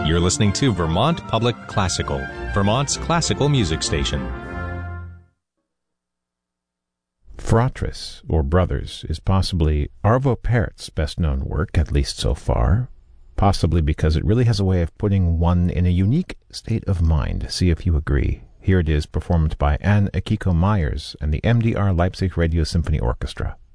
You're listening to Vermont Public Classical, Vermont's classical music station. Fratris, or Brothers, is possibly Arvo Pärt's best-known work, at least so far, possibly because it really has a way of putting one in a unique state of mind. See if you agree. Here it is, performed by Anne Akiko Myers and the MDR Leipzig Radio Symphony Orchestra.